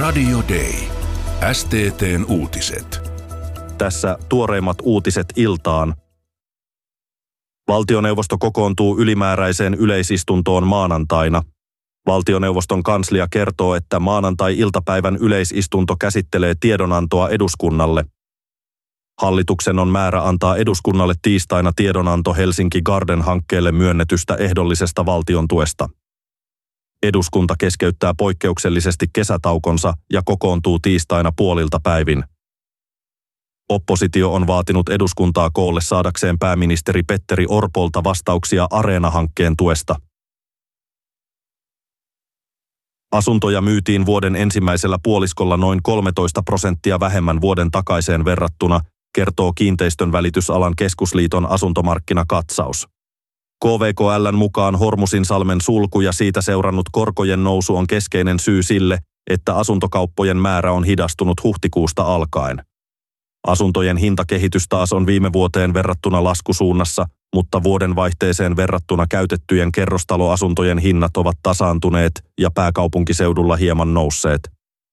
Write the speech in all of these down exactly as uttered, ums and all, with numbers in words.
Radio Day. S T T:n uutiset. Tässä tuoreimmat uutiset iltaan. Valtioneuvosto kokoontuu ylimääräiseen yleisistuntoon maanantaina. Valtioneuvoston kanslia kertoo, että maanantai-iltapäivän yleisistunto käsittelee tiedonantoa eduskunnalle. Hallituksen on määrä antaa eduskunnalle tiistaina tiedonanto Helsinki Garden-hankkeelle myönnetystä ehdollisesta valtion tuesta. Eduskunta keskeyttää poikkeuksellisesti kesätaukonsa ja kokoontuu tiistaina puolilta päivin. Oppositio on vaatinut eduskuntaa koolle saadakseen pääministeri Petteri Orpolta vastauksia Areena-hankkeen tuesta. Asuntoja myytiin vuoden ensimmäisellä puoliskolla noin kolmetoista prosenttia vähemmän vuoden takaiseen verrattuna, kertoo Kiinteistön välitysalan keskusliiton asuntomarkkinakatsaus. K V K L:n mukaan Hormusinsalmen sulku ja siitä seurannut korkojen nousu on keskeinen syy sille, että asuntokauppojen määrä on hidastunut huhtikuusta alkaen. Asuntojen hintakehitys taas on viime vuoteen verrattuna laskusuunnassa, mutta vuoden vaihteeseen verrattuna käytettyjen kerrostaloasuntojen hinnat ovat tasaantuneet ja pääkaupunkiseudulla hieman nousseet.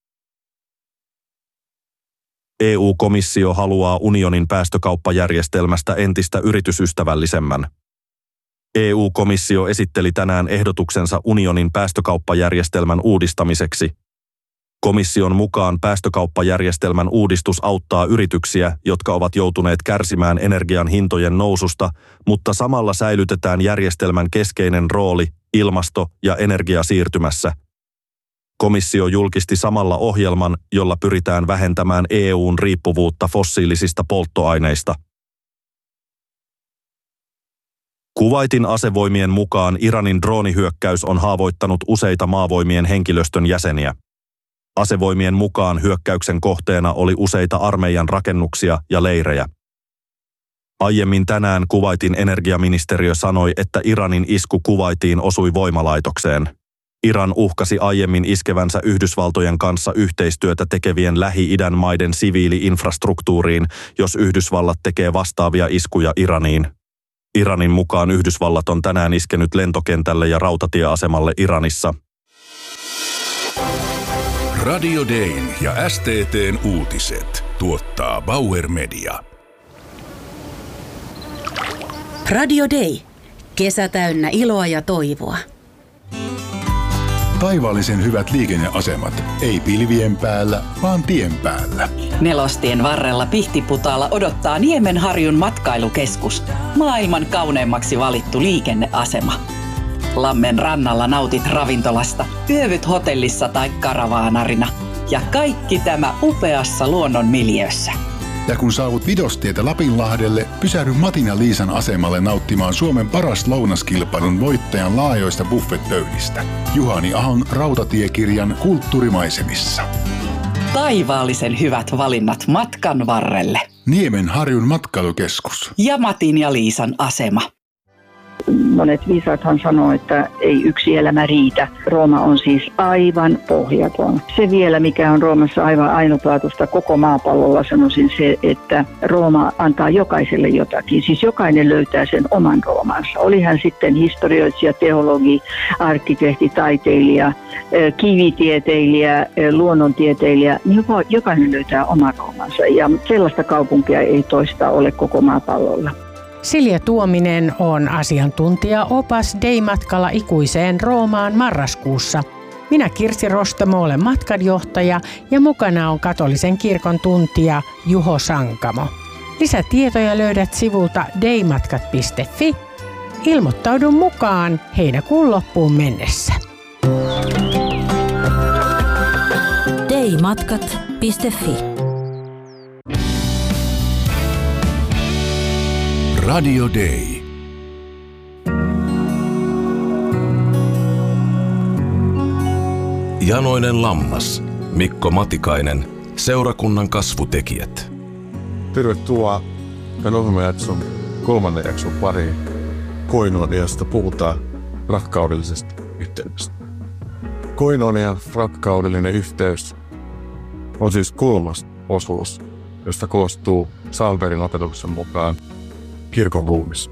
E U-komissio haluaa unionin päästökauppajärjestelmästä entistä yritysystävällisemmän. E U-komissio esitteli tänään ehdotuksensa unionin päästökauppajärjestelmän uudistamiseksi. Komission mukaan päästökauppajärjestelmän uudistus auttaa yrityksiä, jotka ovat joutuneet kärsimään energian hintojen noususta, mutta samalla säilytetään järjestelmän keskeinen rooli ilmasto- ja energiasiirtymässä. Komissio julkisti samalla ohjelman, jolla pyritään vähentämään E U:n riippuvuutta fossiilisista polttoaineista. Kuwaitin asevoimien mukaan Iranin droonihyökkäys on haavoittanut useita maavoimien henkilöstön jäseniä. Asevoimien mukaan hyökkäyksen kohteena oli useita armeijan rakennuksia ja leirejä. Aiemmin tänään Kuwaitin energiaministeriö sanoi, että Iranin isku Kuwaitiin osui voimalaitokseen. Iran uhkasi aiemmin iskevänsä Yhdysvaltojen kanssa yhteistyötä tekevien Lähi-idän maiden siviili-infrastruktuuriin, jos Yhdysvallat tekee vastaavia iskuja Iraniin. Iranin mukaan Yhdysvallat on tänään iskenyt lentokentälle ja rautatieasemalle Iranissa. Radio Dayn ja S T T:n uutiset tuottaa Bauer Media. Radio Day. Kesä täynnä iloa ja toivoa. Taivaallisen hyvät liikenneasemat. Ei pilvien päällä, vaan tien päällä. Nelostien varrella Pihtiputaalla odottaa Niemenharjun matkailukeskus. Maailman kauneimmaksi valittu liikenneasema. Lammen rannalla nautit ravintolasta, yövyt hotellissa tai karavaanarina. Ja kaikki tämä upeassa luonnonmiljössä. Ja kun saavut Vidostietä Lapinlahdelle, pysähdy Matin ja Liisan asemalle nauttimaan Suomen paras lounaskilpailun voittajan laajoista buffetpöydistä. Juhani Ahon rautatiekirjan Kulttuurimaisemissa. Taivaallisen hyvät valinnat matkan varrelle. Niemenharjun matkailukeskus. Ja Matin ja Liisan asema. Monet viisaathan sanoo, että ei yksi elämä riitä. Rooma on siis aivan pohjaton. Se vielä, mikä on Roomassa aivan ainutlaatuista koko maapallolla, sanoisin se, että Rooma antaa jokaiselle jotakin. Siis jokainen löytää sen oman Roomansa. Oli hän sitten historioitsija, teologi, arkkitehti, taiteilija, kivitieteilijä, luonnontieteilijä. Niin jokainen löytää oman Roomansa ja sellaista kaupunkia ei toista ole koko maapallolla. Silja Tuominen on asiantuntija-opas Day-matkalla ikuiseen Roomaan marraskuussa. Minä Kirsi Rostamo olen matkanjohtaja ja mukana on katolisen kirkon tuntija Juho Sankamo. Lisätietoja löydät sivulta daymatkat piste fi. Ilmoittaudu mukaan heinäkuun loppuun mennessä. daymatkat piste fi. Radio Day. Janoinen lammas, Mikko Matikainen, seurakunnan kasvutekijät. Tervetuloa tämän ohjelmajakson kolmannen jakson pariin. Koinoniasta puhutaan rakkaudellisesta yhteydestä. Koinonia, rakkaudellinen yhteys, on siis kolmas osuus, josta koostuu Salberin opetuksen mukaan kirkon ruumis.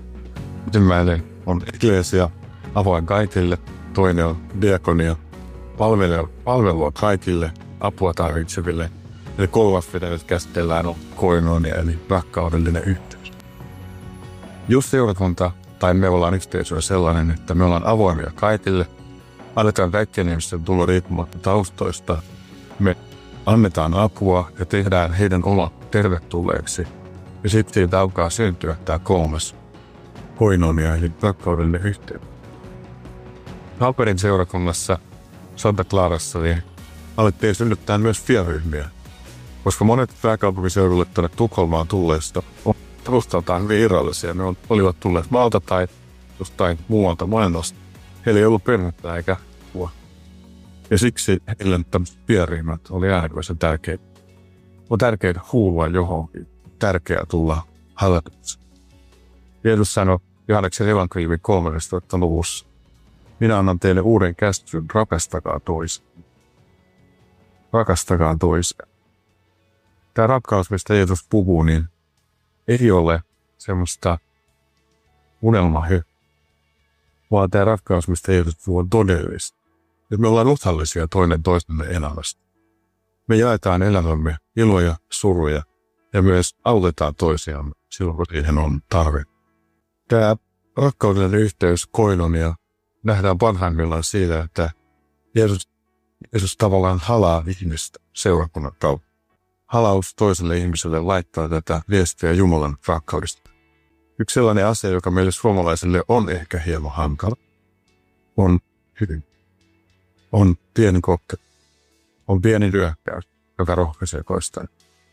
Ensimmäinen on eklesia, avoin kaikille, toinen on diakonia palvelua, palvelua kaikille apua tarvitseville. Eli kolmas, mitä nyt käsitellään, on koinonia, eli rakkaudellinen yhteys. Jos seurakunta tai me ollaan yhteisöä sellainen, että me ollaan avoimia kaikille, annetaan kaikkien ihmisten tulla riippumatta taustoista, me annetaan apua ja tehdään heidän olla tervetulleeksi. Ja sitten siitä alkaa syntyä tämä kolmas koinonia, eli rakkaudellinen yhteys. Alperin seurakunnassa Santa Clarassa niin alettiin synnyttää myös pienryhmiä, koska monet pääkaupunkiseudulle tuonne Tukholmaan tulleista on taustaltaan hyvin irrallisia. Ne olivat tulleet maalta tai jostain muualta maailmasta. Heillä ei ollut perhettä eikä apua. Ja siksi heille tämmöiset pienryhmät oli äärimmäisen tärkeitä. On tärkeää kuulua johonkin. Tärkeää tulla hallituksi. Jeesus sanoi Johanneksen evankeliumin kolmannessa luvussa: minä annan teille uuden käskyn, rakastakaa toisia. Rakastakaa toisia. Tämä rakkaus, mistä Jeesus puhuu, niin ei ole semmoista unelmahöpöä, vaan tämä rakkaus, mistä Jeesus puhuu, on todellista. Ja me ollaan osallisia toinen toistemme elämästä. Me jaetaan elämämme iloja, suruja ja myös autetaan toisiamme silloin, kun siihen on tarve. Tämä rakkaudellinen yhteys, koinonia, nähdään parhaimmillaan siitä, että Jeesus, Jeesus tavallaan halaa ihmistä seurakunnan kautta. Halaus toiselle ihmiselle laittaa tätä viestiä Jumalan rakkaudesta. Yksi sellainen asia, joka meille suomalaisille on ehkä hieman hankala, on hymy. On pieni kokka. On pieni ryökkäys, joka rohkaisee koistaan.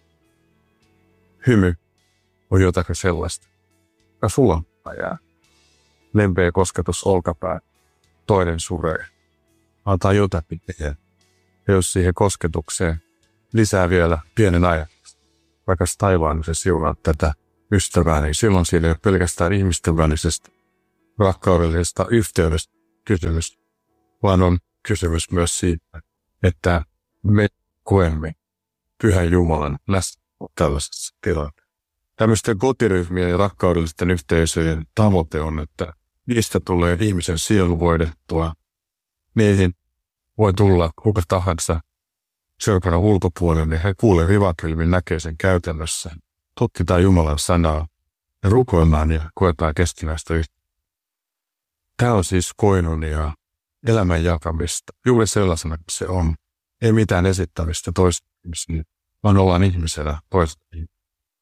Hymy on jotakin sellaista, joka sulantaa jää. Lempeä kosketus olkapää, toinen suree. Antaa jotakin tehdä. Ja jos siihen kosketukseen lisää vielä pienen ajatuksen, vaikka taivaan se siunaa tätä ystävää, niin silloin siinä ei ole pelkästään ihmisten välisestä rakkaudellisesta yhteydestä kysymys, vaan on kysymys myös siitä, että me koemme Pyhän Jumalan läsnä tällaisessa tilanteessa. Tämmöisten kotiryhmien ja rakkaudellisten yhteisöjen tavoite on, että niistä tulee ihmisen sielu voidettua. Niihin voi tulla kuka tahansa seurakunnan ulkopuolelle, niin he kuulee rivakelmin, näkee sen käytännössä. Tutkitaan Jumalan sanaa ja rukoillaan ja koetaan keskinäistä yhteyttä. Tämä on siis koinonia, elämän jakamista, juuri sellaisena kuin se on. Ei mitään esittämistä toista ihmisiä, vaan ollaan ihmisenä toista ihmisiä.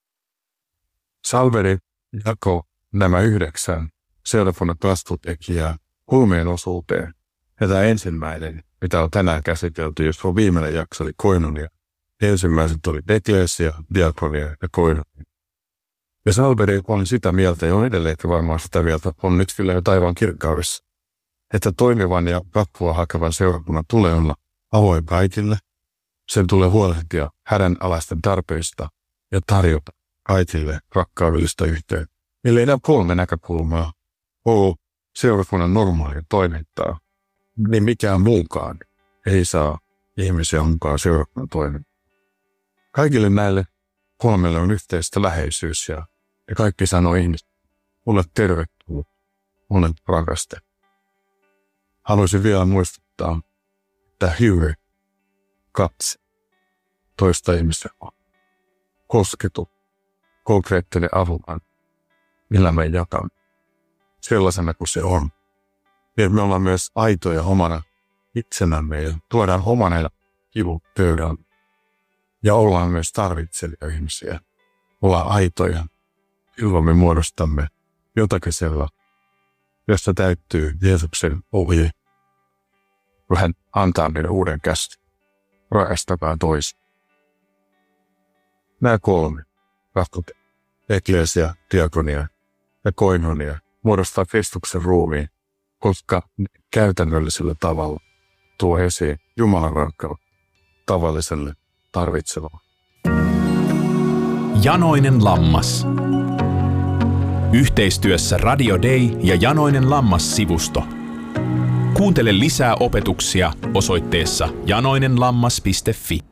Salveri jakoi nämä yhdeksän seurakunnan vastuutekijää kolmeen osuuteen. Ja tämä ensimmäinen, mitä on tänään käsitelty, jos on viimeinen jakso, oli koinonia. Ensimmäiset oli eklesia, diakonia ja koinonia. Ja Salveri on sitä mieltä, ja on edelleen varmaan sitä mieltä, on nyt kyllä jo taivaan kirkkaudessa, että toimivan ja apua hakevan seurakunnan tulee olla avoin kaikille. Sen tulee huolehtia hädänalaisten tarpeista ja tarjota kaikille rakkaudellista yhteyttä. Eli enää kolme näkökulmaa ole seurakunnan normaalia toimintaa, niin mikään muukaan ei saa ihmisiä mukaan seurakunnan toimintaa. Kaikille näille kolmelle on yhteistä läheisyys ja, ja kaikki sanoo ihmiset, mulle tervetullut, mulle rakastettu. Haluaisin vielä muistuttaa, että hyve, katse, toista ihmistä on kosketu, konkreettinen avunanto, elämän jakaminen, sellaisena kuin se on. Ja me ollaan myös aitoja omana itsenämme ja tuodaan omana kivun pöydän. Ja ollaan myös tarvitsevia ihmisiä. Ollaan aitoja. Silloin me muodostamme jotakin sellaista, jossa täyttyy Jeesuksen ohje. Hän antaa meille uuden kästin. Rakastakaa toisia. Nämä kolme, rakkautta, eklesia, diakonia ja koinonia, muodostaa Kristuksen ruumiin, koska käytännöllisellä tavalla tuo esiin Jumalan rakkautta tavalliselle tarvitsevalle. Janoinen lammas. Yhteistyössä Radio Day ja Janoinen lammas-sivusto. Kuuntele lisää opetuksia osoitteessa janoinenlammas piste fi.